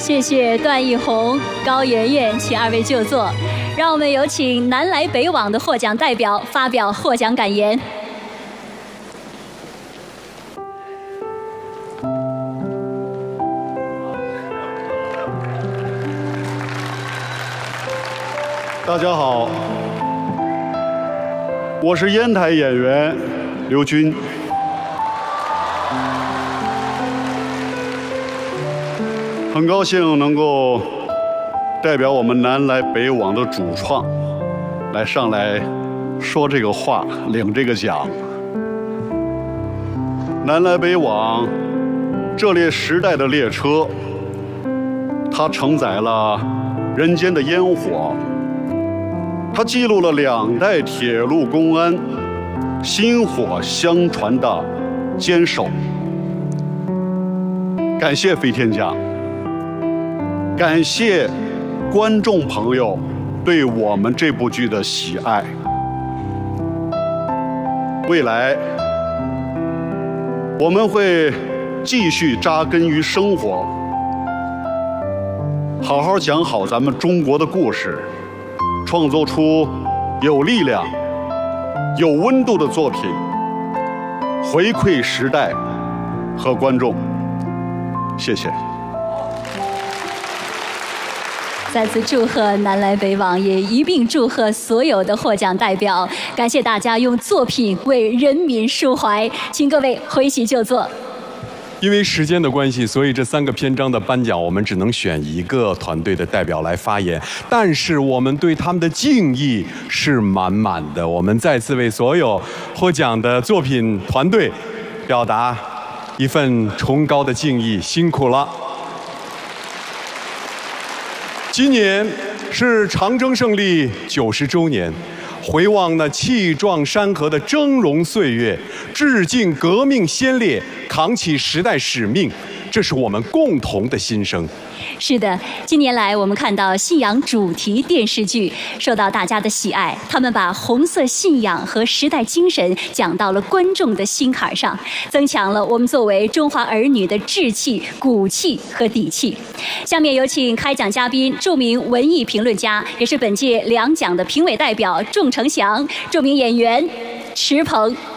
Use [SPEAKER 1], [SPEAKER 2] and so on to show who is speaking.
[SPEAKER 1] 谢谢段奕宏、高圆圆，请二位就座。让我们有请南来北往的获奖代表发表获奖感言。
[SPEAKER 2] 大家好，我是烟台演员刘军。很高兴能够代表我们南来北往的主创上来说这个话，领这个奖。南来北往这列时代的列车，它承载了人间的烟火，它记录了2代铁路公安薪火相传的坚守。感谢飞天奖，感谢观众朋友对我们这部剧的喜爱。未来我们会继续扎根于生活，好好讲好咱们中国的故事，创作出有力量、有温度的作品，回馈时代和观众。谢谢。
[SPEAKER 1] 再次祝贺南来北往，也一并祝贺所有的获奖代表。感谢大家用作品为人民抒怀，请各位回席就坐。
[SPEAKER 3] 因为时间的关系，所以这3个篇章的颁奖，我们只能选一个团队的代表来发言。但是我们对他们的敬意是满满的。我们再次为所有获奖的作品团队表达一份崇高的敬意，辛苦了。今年是长征胜利90周年，回望那气壮山河的峥嵘岁月，致敬革命先烈，扛起时代使命，这是我们共同的心声。
[SPEAKER 1] 是的，近年来我们看到信仰主题电视剧受到大家的喜爱，他们把红色信仰和时代精神讲到了观众的心坎上，增强了我们作为中华儿女的志气、骨气和底气。下面有请开讲嘉宾，著名文艺评论家，也是本届2奖的评委代表仲成祥，著名演员池鹏。